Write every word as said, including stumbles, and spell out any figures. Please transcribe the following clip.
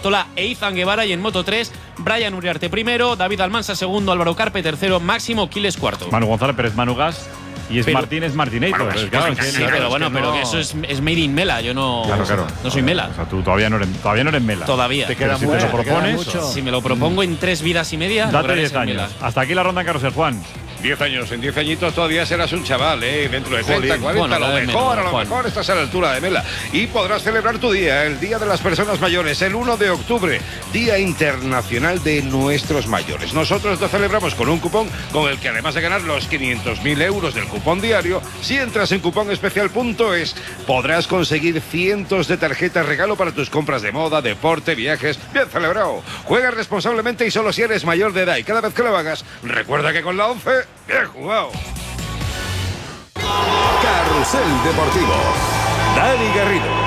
Tolá e Izan Guevara. Y en Moto tres, Brian Uriarte primero, David Almansa segundo, Álvaro Carpe tercero, Máximo Quiles cuarto. Manu González Pérez Manu Gas. Y es pero, Martínez Martinator. Bueno, es, claro, sí, es, sí, es, pero es bueno, que pero no, que eso es, es made in Mela. Yo no, claro, claro, no soy Mela. O sea, tú todavía no eres, todavía no eres Mela. Todavía. Te queda si mucho, te lo propones. Si me lo propongo en tres vidas y media, date diez años. Mela. Hasta aquí la ronda en Carrusel, Juan. diez años, en diez añitos todavía serás un chaval, ¿eh? Dentro de treinta, Jolín. cuarenta, Bueno, a lo menos, mejor, a lo Juan. mejor estás a la altura de Mela. Y podrás celebrar tu día, el Día de las Personas Mayores, el uno de octubre, Día Internacional de Nuestros Mayores. Nosotros lo celebramos con un cupón con el que, además de ganar los quinientos mil euros del cupón diario, si entras en cupón especial punto es, podrás conseguir cientos de tarjetas regalo para tus compras de moda, deporte, viajes. Bien celebrado. Juega responsablemente y solo si eres mayor de edad. Y cada vez que lo hagas, recuerda que con la once, bien jugado. Carrusel Deportivo. Dani Garrido.